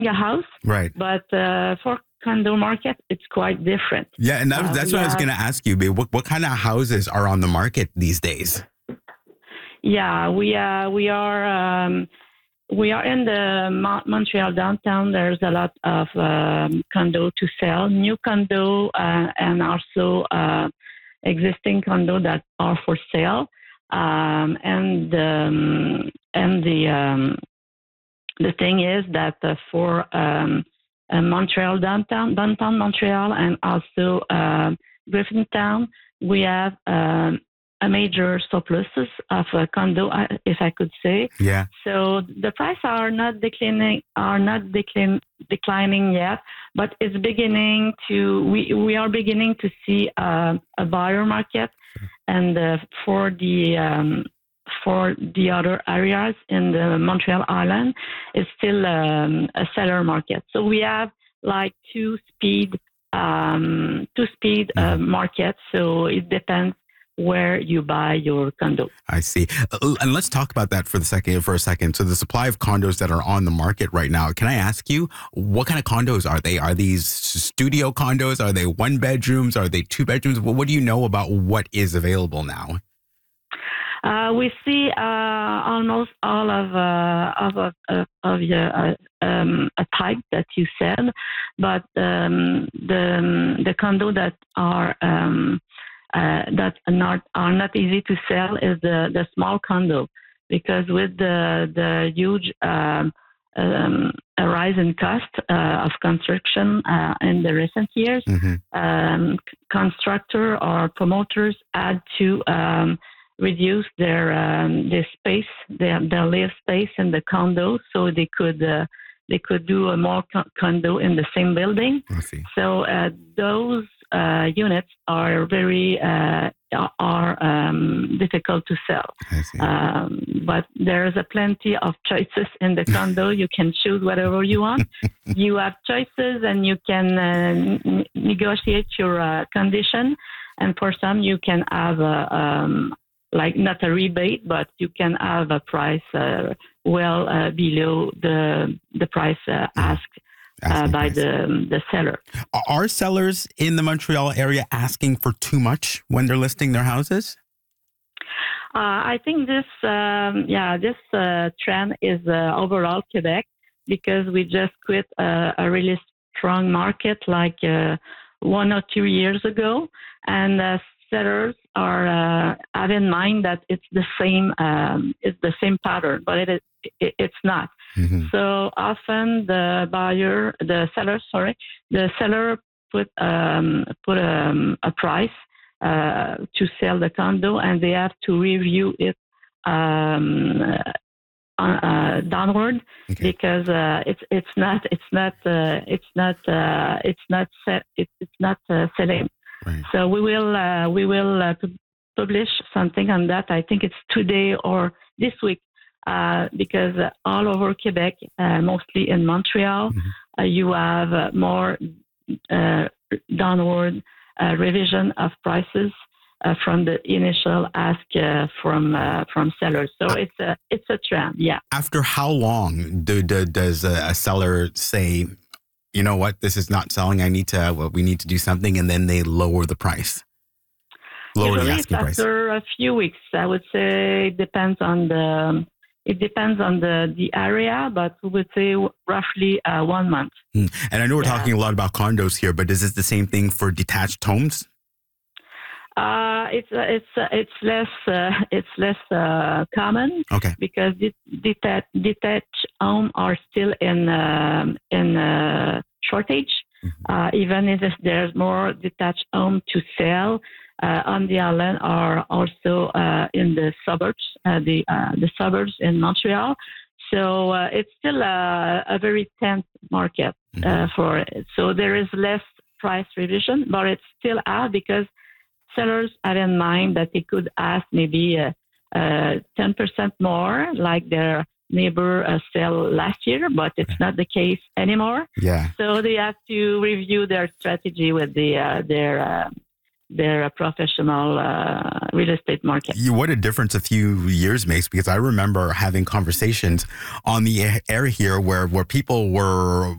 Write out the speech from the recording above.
a house. Right. But for condo market, it's quite different. Yeah, and that's what I was going to ask you. What kind of houses are on the market these days? Yeah, we are in the Montreal downtown. There's a lot of condo to sell, new condo and also existing condo that are for sale. The thing is that for Montreal downtown Montreal, and also Griffintown, we have a major surpluses of condo, if I could say. Yeah. So the prices are not declining yet, but it's beginning to. We are beginning to see a buyer market, and for the other areas in the Montreal Island, it's still a seller market. So we have like two speed market. So it depends where you buy your condo. I see. And let's talk about that for a second. So the supply of condos that are on the market right now, can I ask you, what kind of condos are they? Are these studio condos? Are they 1 bedrooms? Are they 2 bedrooms? What do you know about what is available now? We see almost all of a type that you said, but the condo that are not easy to sell is the small condo, because with the huge rise in cost of construction in the recent years, constructors or promoters had to reduce their space, their live space in the condo, so they could do a more condo in the same building. I see. So those units are very difficult to sell. I see. But there's a plenty of choices in the condo. You can choose whatever you want. You have choices, and you can negotiate your condition. And for some, you can have like not a rebate, but you can have a price below the price asked by the seller. Are sellers in the Montreal area asking for too much when they're listing their houses? I think this trend is overall Quebec, because we just quit a really strong market like 1 or 2 years ago, and sellers are have in mind that it's the same pattern, but it's not. Mm-hmm. So often the seller put a price to sell the condo, and they have to review it downward, because it's not selling. Right. So we will publish something on that. I think it's today or this week, because all over Quebec, mostly in Montreal, you have more downward revision of prices from the initial ask from sellers. So it's a trend. Yeah. After how long does a seller say, you know what, this is not selling, we need to do something, and then they lower the price? Usually the asking price. After a few weeks, I would say. It depends on the area, but we would say roughly 1 month. And I know we're talking a lot about condos here, but is this the same thing for detached homes? It's less common. Okay. Because detached homes are still in shortage. Even if there's more detached homes to sell on the island, are also in the suburbs, the suburbs in Montreal. So it's still a very tense market for it. So there is less price revision, but it's still out, because sellers have in mind that they could ask maybe 10% more, like their neighbor sell last year, but it's not the case anymore. Yeah. So they have to review their strategy with their professional real estate market. What a difference a few years makes, because I remember having conversations on the air here where people were